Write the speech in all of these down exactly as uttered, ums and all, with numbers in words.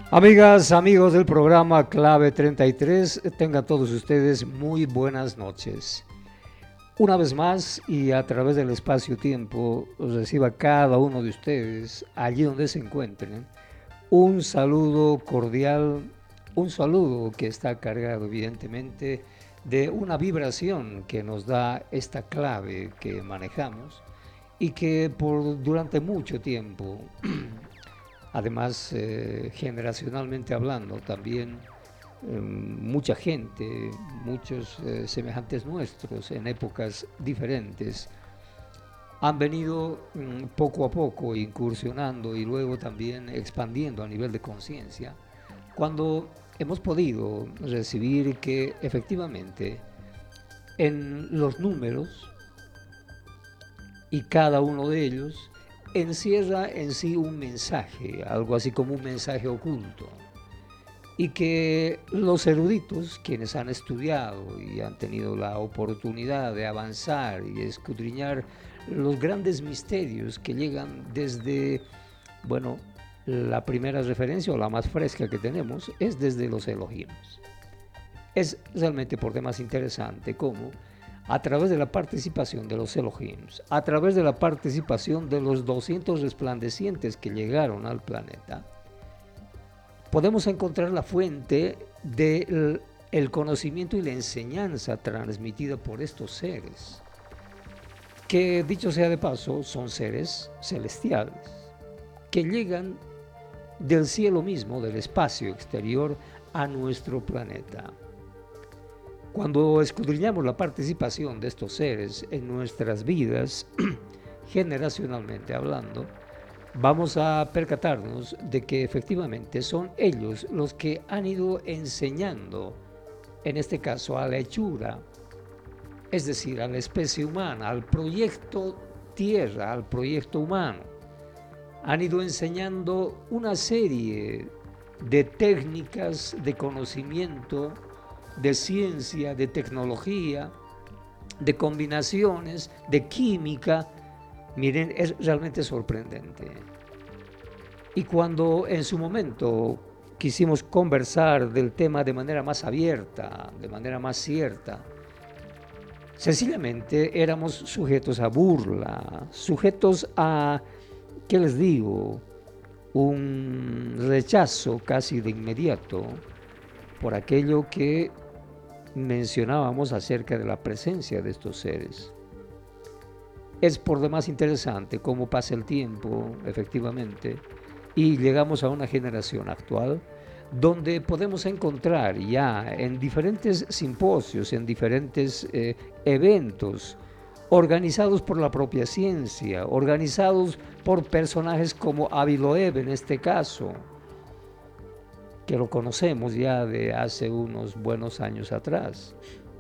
Amigas, amigos del programa Clave treinta y tres, tengan todos ustedes muy buenas noches. Una vez más y a través del espacio-tiempo, reciba cada uno de ustedes, allí donde se encuentren, un saludo cordial, un saludo que está cargado evidentemente de una vibración que nos da esta clave que manejamos y que por durante mucho tiempo además eh, generacionalmente hablando también eh, mucha gente, muchos eh, semejantes nuestros en épocas diferentes han venido mm, poco a poco incursionando y luego también expandiendo a nivel de conciencia cuando hemos podido recibir que efectivamente en los números y cada uno de ellos encierra en sí un mensaje, algo así como un mensaje oculto, y que los eruditos, quienes han estudiado y han tenido la oportunidad de avanzar y escudriñar los grandes misterios que llegan desde, bueno, la primera referencia o la más fresca que tenemos es desde los Elohim. Es realmente por demás interesante cómo a través de la participación de los Elohim, a través de la participación de los doscientos resplandecientes que llegaron al planeta, podemos encontrar la fuente del el conocimiento y la enseñanza transmitida por estos seres, que dicho sea de paso, son seres celestiales, que llegan del cielo mismo, del espacio exterior, a nuestro planeta. Cuando escudriñamos la participación de estos seres en nuestras vidas, generacionalmente hablando, vamos a percatarnos de que efectivamente son ellos los que han ido enseñando, en este caso a la hechura, es decir, a la especie humana, al proyecto Tierra, al proyecto humano. Han ido enseñando una serie de técnicas de conocimiento, de ciencia, de tecnología, de combinaciones, de química. Miren, es realmente sorprendente. Y cuando en su momento quisimos conversar del tema de manera más abierta, de manera más cierta, sencillamente éramos sujetos a burla, sujetos a, ¿qué les digo?, un rechazo casi de inmediato por aquello que mencionábamos acerca de la presencia de estos seres. Es por demás interesante cómo pasa el tiempo, efectivamente, y llegamos a una generación actual donde podemos encontrar ya en diferentes simposios, en diferentes eh, eventos, organizados por la propia ciencia, organizados por personajes como Avi Loeb en este caso, que lo conocemos ya de hace unos buenos años atrás.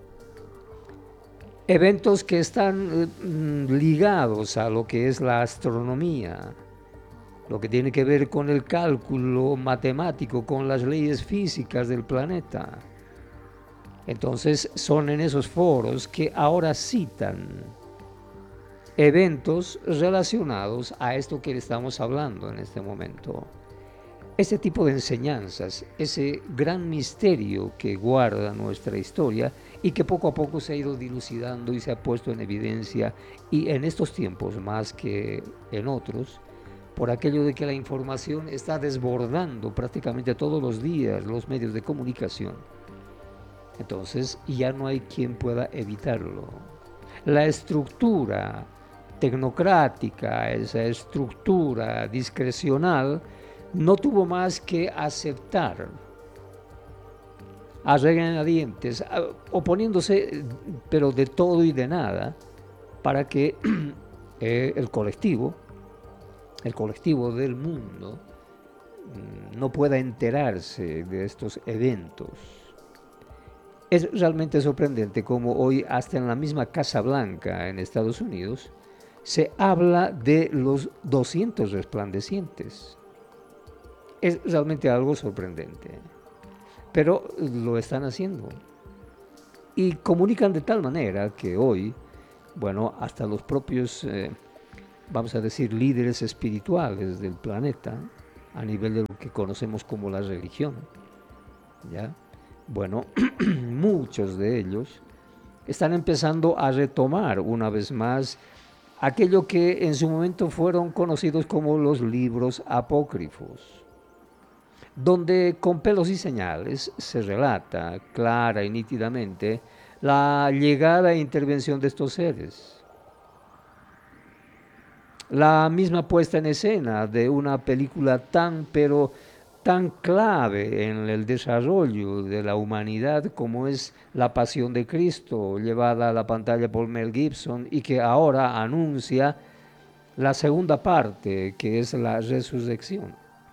Eventos que están eh, ligados a lo que es la astronomía, lo que tiene que ver con el cálculo matemático, con las leyes físicas del planeta. Entonces son en esos foros que ahora citan eventos relacionados a esto que le estamos hablando en este momento. Este tipo de enseñanzas, ese gran misterio que guarda nuestra historia y que poco a poco se ha ido dilucidando y se ha puesto en evidencia, y en estos tiempos más que en otros, por aquello de que la información está desbordando prácticamente todos los días los medios de comunicación. Entonces ya no hay quien pueda evitarlo. La estructura tecnocrática, esa estructura discrecional, no tuvo más que aceptar a regañadientes, oponiéndose, pero de todo y de nada, para que eh, el colectivo, el colectivo del mundo, no pueda enterarse de estos eventos. Es realmente sorprendente cómo hoy, hasta en la misma Casa Blanca en Estados Unidos, se habla de los doscientos resplandecientes. Es realmente algo sorprendente, pero lo están haciendo y comunican de tal manera que hoy, bueno, hasta los propios, eh, vamos a decir, líderes espirituales del planeta a nivel de lo que conocemos como la religión, ¿ya? Bueno, muchos de ellos están empezando a retomar una vez más aquello que en su momento fueron conocidos como los libros apócrifos, donde con pelos y señales se relata clara y nítidamente la llegada e intervención de estos seres. La misma puesta en escena de una película tan, pero tan clave en el desarrollo de la humanidad como es La Pasión de Cristo, llevada a la pantalla por Mel Gibson y que ahora anuncia la segunda parte, que es la resurrección.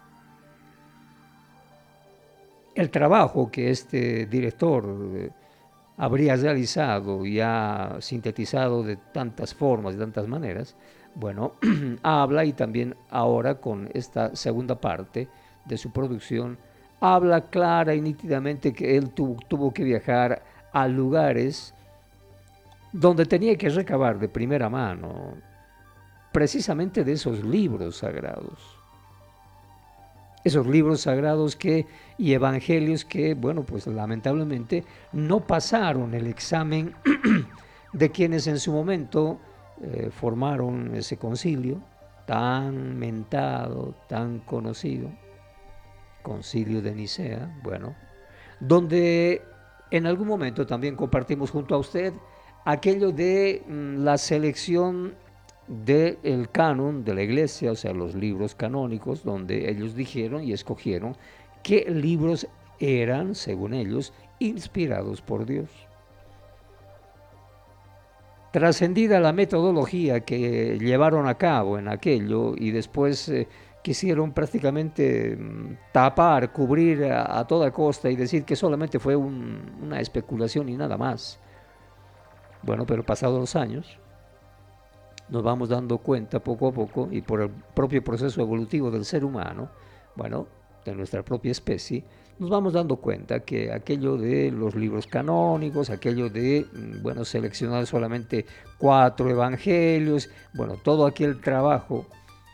El trabajo que este director eh, habría realizado y ha sintetizado de tantas formas, de tantas maneras, bueno, habla y también ahora con esta segunda parte de su producción, habla clara y nítidamente que él tuvo, tuvo que viajar a lugares donde tenía que recabar de primera mano precisamente de esos libros sagrados. Esos libros sagrados que, y evangelios que, bueno, pues lamentablemente no pasaron el examen de quienes en su momento eh, formaron ese concilio tan mentado, tan conocido, Concilio de Nicea, bueno, donde en algún momento también compartimos junto a usted aquello de mm, la selección del canon de la iglesia, o sea, los libros canónicos, donde ellos dijeron y escogieron qué libros eran, según ellos, inspirados por Dios. Trascendida la metodología que llevaron a cabo en aquello y después eh, quisieron prácticamente mm, tapar, cubrir a, a toda costa y decir que solamente fue un, una especulación y nada más. Bueno, pero pasados los años, nos vamos dando cuenta poco a poco y por el propio proceso evolutivo del ser humano, bueno, de nuestra propia especie, nos vamos dando cuenta que aquello de los libros canónicos, aquello de, bueno, seleccionar solamente cuatro evangelios, bueno, todo aquel trabajo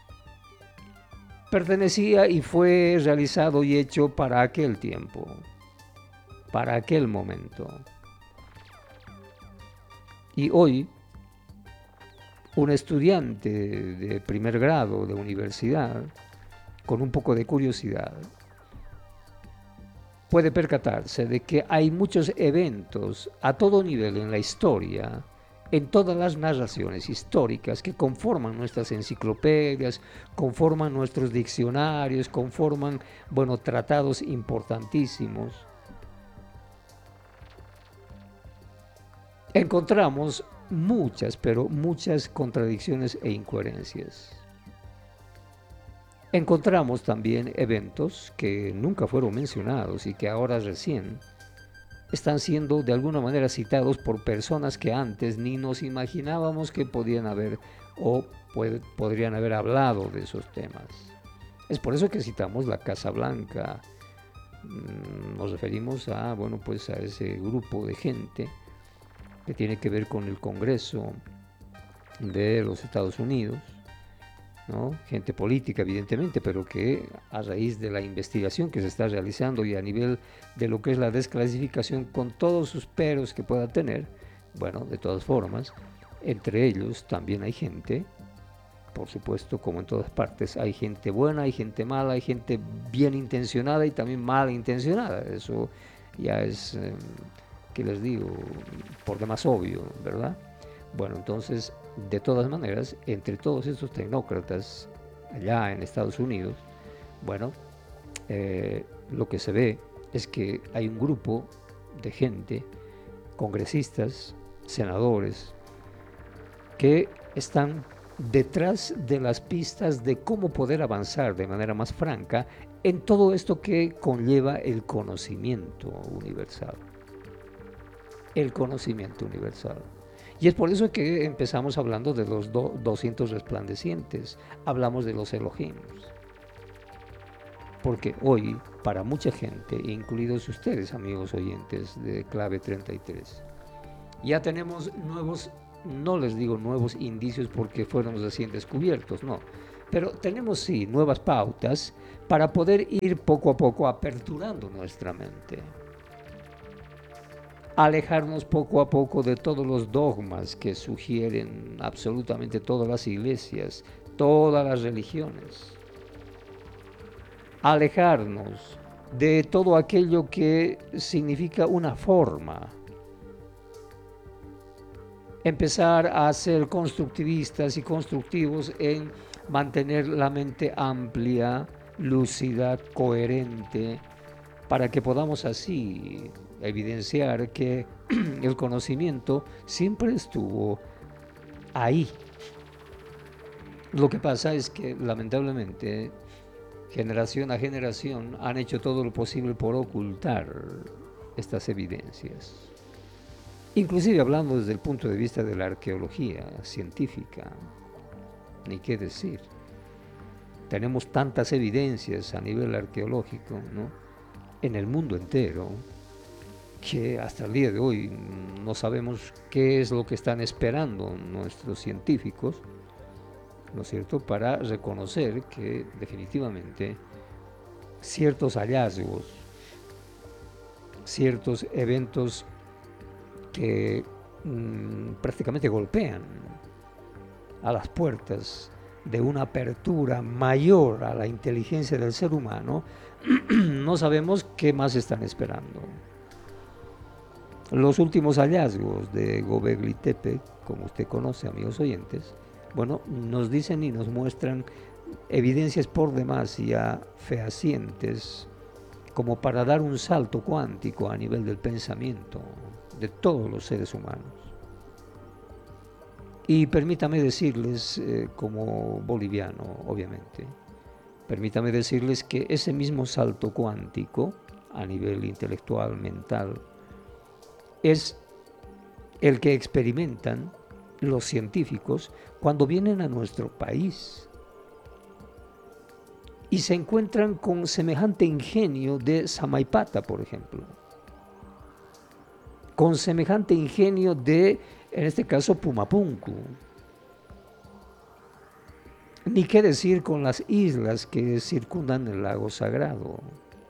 pertenecía y fue realizado y hecho para aquel tiempo, para aquel momento. Y hoy, un estudiante de primer grado de universidad, con un poco de curiosidad, puede percatarse de que hay muchos eventos a todo nivel en la historia, en todas las narraciones históricas que conforman nuestras enciclopedias, conforman nuestros diccionarios, conforman, bueno, tratados importantísimos. Encontramos muchas, pero muchas contradicciones e incoherencias. Encontramos también eventos que nunca fueron mencionados y que ahora recién están siendo de alguna manera citados por personas que antes ni nos imaginábamos que podían haber o puede, podrían haber hablado de esos temas. Es por eso que citamos la Casa Blanca. Nos referimos a, bueno, pues a ese grupo de gente que tiene que ver con el Congreso de los Estados Unidos, ¿no? Gente política, evidentemente, pero que a raíz de la investigación que se está realizando y a nivel de lo que es la desclasificación, con todos sus peros que pueda tener, bueno, de todas formas, entre ellos también hay gente, por supuesto, como en todas partes, hay gente buena, hay gente mala, hay gente bien intencionada y también mal intencionada. Eso ya es, eh, ¿qué les digo?, por demás obvio, ¿verdad? Bueno, entonces, de todas maneras, entre todos estos tecnócratas allá en Estados Unidos, bueno, eh, lo que se ve es que hay un grupo de gente, congresistas, senadores, que están detrás de las pistas de cómo poder avanzar de manera más franca en todo esto que conlleva el conocimiento universal. El conocimiento universal. Y es por eso que empezamos hablando de los do, doscientos resplandecientes, hablamos de los Elohim. Porque hoy, para mucha gente, incluidos ustedes, amigos oyentes de Clave treinta y tres, ya tenemos nuevos, no les digo nuevos indicios porque fueron recién descubiertos, no, Pero tenemos sí nuevas pautas para poder ir poco a poco aperturando nuestra mente, alejarnos poco a poco de todos los dogmas que sugieren absolutamente todas las iglesias, todas las religiones, alejarnos de todo aquello que significa una forma, empezar a ser constructivistas y constructivos en mantener la mente amplia, lúcida, coherente, para que podamos así evidenciar que el conocimiento siempre estuvo ahí. Lo que pasa es que lamentablemente generación a generación han hecho todo lo posible por ocultar estas evidencias. Inclusive hablando desde el punto de vista de la arqueología científica, ni qué decir. Tenemos tantas evidencias a nivel arqueológico, ¿no?, en el mundo entero, que hasta el día de hoy no sabemos qué es lo que están esperando nuestros científicos, ¿no es cierto?, para reconocer que definitivamente ciertos hallazgos, ciertos eventos que mmm, prácticamente golpean a las puertas de una apertura mayor a la inteligencia del ser humano, no sabemos qué más están esperando. Los últimos hallazgos de Göbekli Tepe, como usted conoce, amigos oyentes, bueno, nos dicen y nos muestran evidencias por demás ya fehacientes como para dar un salto cuántico a nivel del pensamiento de todos los seres humanos. Y permítame decirles, eh, como boliviano, obviamente, permítame decirles que ese mismo salto cuántico a nivel intelectual, mental, es el que experimentan los científicos cuando vienen a nuestro país y se encuentran con semejante ingenio de Samaipata, por ejemplo, con semejante ingenio de, en este caso, Pumapunku. Ni qué decir con las islas que circundan el lago Sagrado.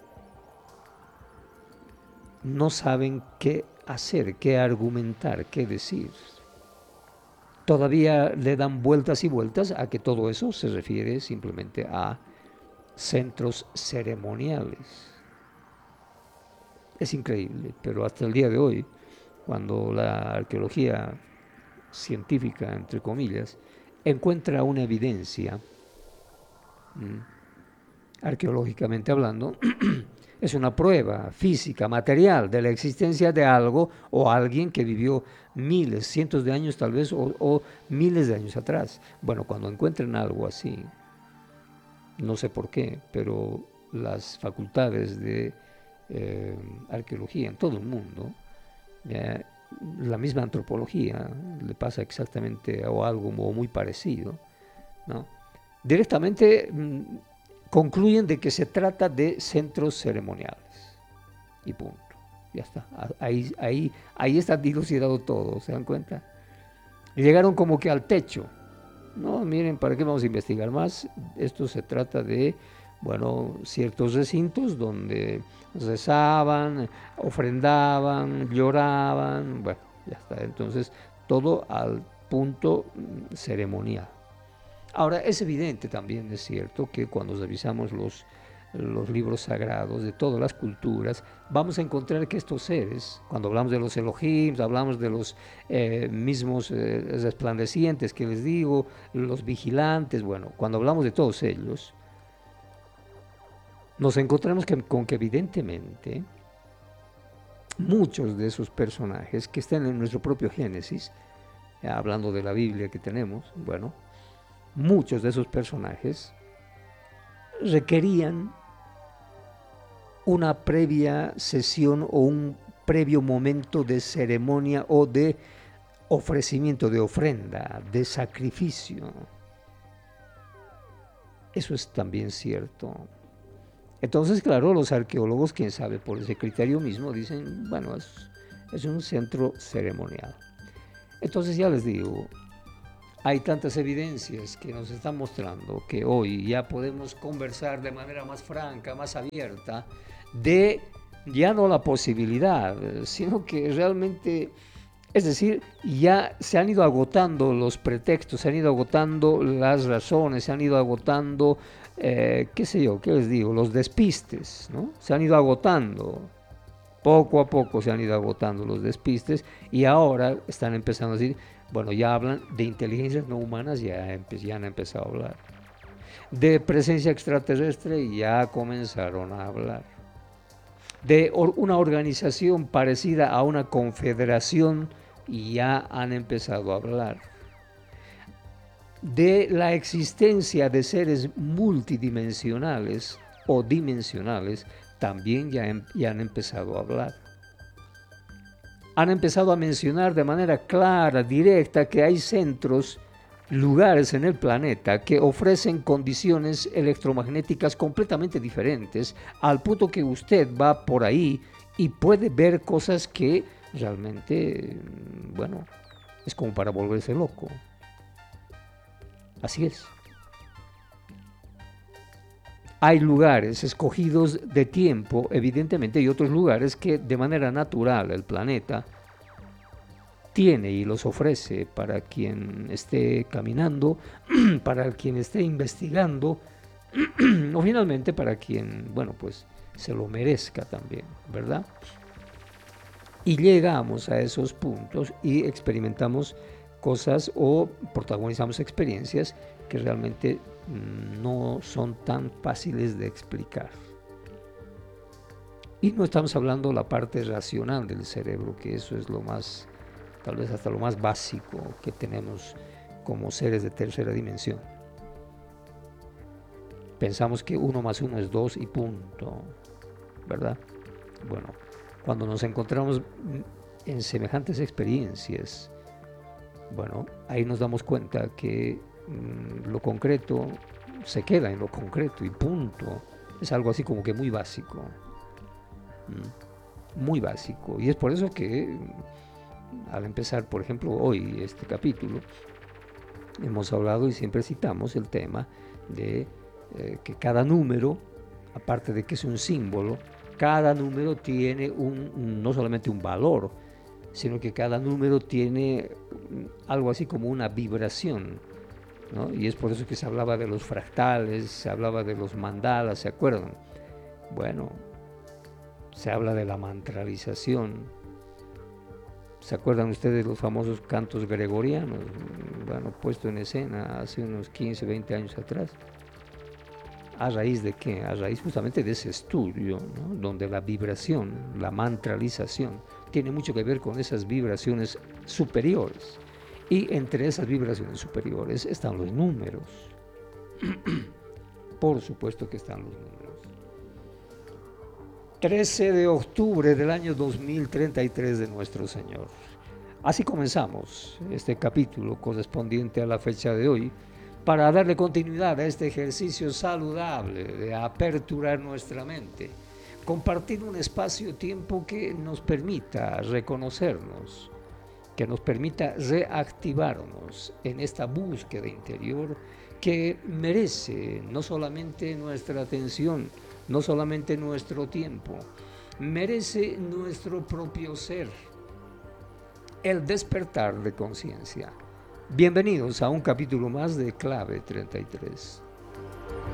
No saben qué hacer, qué argumentar, qué decir. Todavía le dan vueltas y vueltas a que todo eso se refiere simplemente a centros ceremoniales. Es increíble, pero hasta el día de hoy, cuando la arqueología científica, entre comillas, encuentra una evidencia, ¿m? arqueológicamente hablando, es una prueba física, material, de la existencia de algo o alguien que vivió miles, cientos de años tal vez, o, o miles de años atrás. Bueno, cuando encuentren algo así, no sé por qué, pero las facultades de eh, arqueología en todo el mundo, eh, la misma antropología le pasa exactamente o algo muy parecido, ¿no? Directamente mmm, concluyen de que se trata de centros ceremoniales y punto, ya está, ahí, ahí, ahí está dilucidado todo, ¿se dan cuenta? Llegaron como que al techo. No, miren, ¿para qué vamos a investigar más? Esto se trata de, bueno, ciertos recintos donde rezaban, ofrendaban, lloraban, bueno, ya está. Entonces, todo al punto ceremonial. Ahora, es evidente también, es cierto, que cuando revisamos los, los libros sagrados de todas las culturas, vamos a encontrar que estos seres, cuando hablamos de los Elohim, hablamos de los eh, mismos eh, resplandecientes que les digo, los vigilantes, bueno, cuando hablamos de todos ellos, nos encontramos que, con que evidentemente muchos de esos personajes que están en nuestro propio Génesis, eh, hablando de la Biblia que tenemos, bueno, muchos de esos personajes requerían una previa sesión o un previo momento de ceremonia o de ofrecimiento, de ofrenda, de sacrificio. Eso es también cierto. Entonces, claro, los arqueólogos, quién sabe, por ese criterio mismo, dicen, bueno, es, es un centro ceremonial. Entonces, ya les digo, hay tantas evidencias que nos están mostrando que hoy ya podemos conversar de manera más franca, más abierta, de ya no la posibilidad, sino que realmente, es decir, ya se han ido agotando los pretextos, se han ido agotando las razones, se han ido agotando, eh, qué sé yo, qué les digo, los despistes, ¿no? Se han ido agotando. Poco a poco se han ido agotando los despistes y ahora están empezando a decir, bueno, ya hablan de inteligencias no humanas, ya, ya han empezado a hablar. De presencia extraterrestre ya comenzaron a hablar. De or, una organización parecida a una confederación ya han empezado a hablar. De la existencia de seres multidimensionales o dimensionales también ya, ya han empezado a hablar. Han empezado a mencionar de manera clara, directa, que hay centros, lugares en el planeta que ofrecen condiciones electromagnéticas completamente diferentes, al punto que usted va por ahí y puede ver cosas que realmente, bueno, es como para volverse loco. Así es. Hay lugares escogidos de tiempo, evidentemente, y otros lugares que de manera natural el planeta tiene y los ofrece para quien esté caminando, para quien esté investigando, o finalmente para quien, bueno, pues se lo merezca también, ¿verdad? Y llegamos a esos puntos y experimentamos cosas o protagonizamos experiencias que realmente no son tan fáciles de explicar. Y no estamos hablando de la parte racional del cerebro, que eso es lo más, tal vez hasta lo más básico que tenemos como seres de tercera dimensión. Pensamos que uno más uno es dos y punto, ¿verdad? Bueno, cuando nos encontramos en semejantes experiencias, bueno, ahí nos damos cuenta que mmm, lo concreto se queda en lo concreto y punto. Es algo así como que muy básico. Mmm, muy básico. Y es por eso que al empezar, por ejemplo, hoy este capítulo, hemos hablado y siempre citamos el tema de eh, que cada número, aparte de que es un símbolo, cada número tiene un, no solamente un valor, sino que cada número tiene algo así como una vibración, ¿no? Y es por eso que se hablaba de los fractales, se hablaba de los mandalas, ¿se acuerdan? Bueno, se habla de la mantralización. ¿Se acuerdan ustedes de los famosos cantos gregorianos? Bueno, puesto en escena hace unos quince, veinte años atrás. ¿A raíz de qué? A raíz justamente de ese estudio, ¿no? Donde la vibración, la mantralización, tiene mucho que ver con esas vibraciones superiores. Y entre esas vibraciones superiores están los números. Por supuesto que están los números. trece de octubre del año dos mil treinta y tres de nuestro Señor. Así comenzamos este capítulo correspondiente a la fecha de hoy, para darle continuidad a este ejercicio saludable de aperturar nuestra mente, compartir un espacio-tiempo que nos permita reconocernos, que nos permita reactivarnos en esta búsqueda interior que merece no solamente nuestra atención, no solamente nuestro tiempo, merece nuestro propio ser, el despertar de conciencia. Bienvenidos a un capítulo más de Clave treinta y tres.